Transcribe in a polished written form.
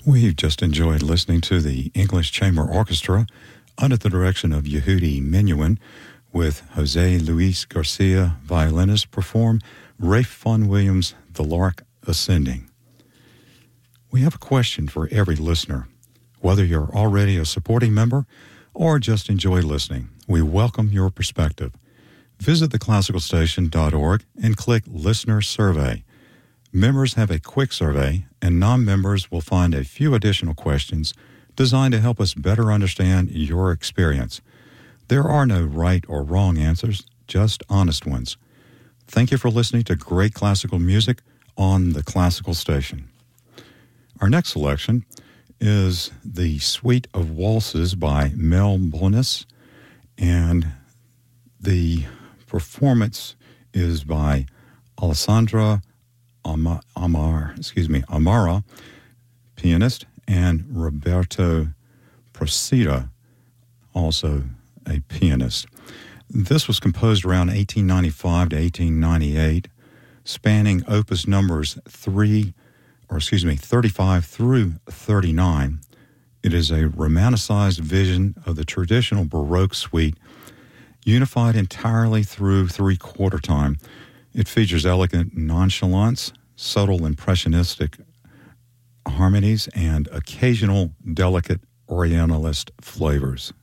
We've just enjoyed listening to the English Chamber Orchestra under the direction of Yehudi Menuhin with Jose Luis Garcia, violinist, perform Ralph Vaughan Williams' The Lark Ascending. We have a question for every listener. Whether you're already a supporting member or just enjoy listening, we welcome your perspective. Visit theclassicalstation.org and click Listener Survey. Members have a quick survey, and non-members will find a few additional questions designed to help us better understand your experience. There are no right or wrong answers, just honest ones. Thank you for listening to great classical music on the Classical Station. Our next selection is the Suite of Waltzes by Mel Bonis, and the performance is by Alessandra Amara, pianist, and Roberto Procida, also a pianist. This was composed around 1895 to 1898, spanning opus numbers 35 through 39. It is a romanticized vision of the traditional Baroque suite, unified entirely through three-quarter time. It features elegant nonchalance, subtle impressionistic harmonies, and occasional delicate Orientalist flavors.